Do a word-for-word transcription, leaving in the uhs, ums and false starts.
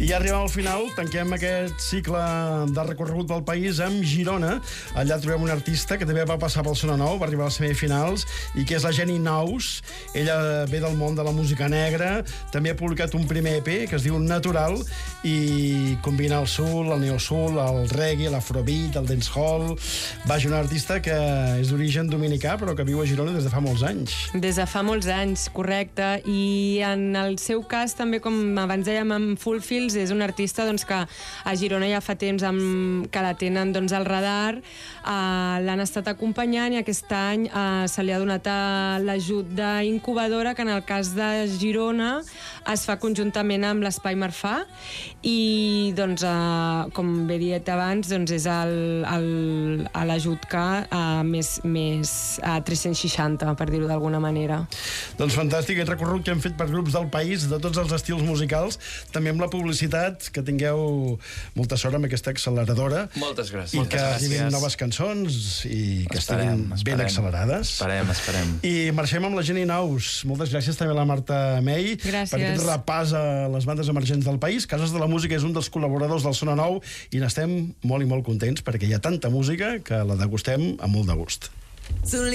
I ja arribem al final, tanquem aquest cicle de recorregut pel país amb Girona. Allà trobem un artista que també va passar pel Sona Nou, va arribar a les semifinals, i que és la Jenny Naus. Ella ve del món de la música negra, també ha publicat un primer E P que es diu Natural, i combina el soul, el neosoul, el reggae, l'afrobeat, el dancehall. Vaja, una artista que és d'origen dominicà, però que viu a Girona des de fa molts anys. Des de fa molts anys, correcte. I en el seu cas, també, com abans dèiem, amb Full Fields, és un artista doncs, que a Girona ja fa temps amb, que la tenen doncs, al radar, uh, l'han estat acompanyant, i aquest any uh, se li ha donat uh, l'ajut d'incubadora, que en el cas de Girona es fa conjuntament amb l'Espai Marfà, i doncs, uh, com bé dit abans, doncs, és l'ajut que uh, més, més uh, tres-cents seixanta, per dir-ho d'alguna manera. Doncs fantàstic, aquest recorregut que hem fet per grups del país, de tots els estils musicals, també amb la publicitat, que tingueu molta sort amb aquesta acceleradora. Moltes gràcies. I Moltes que gràcies. arribin noves cançons i que esperem, estiguin esperem. ben accelerades. Esperem, esperem. I marxem amb la Jenny Naus. Moltes gràcies també a la Marta May Gràcies. per aquest repàs a les bandes emergents del país. Cases de la Música és un dels col·laboradors del Sona Nou i n'estem molt i molt contents perquè hi ha tanta música que la degustem amb molt de gust.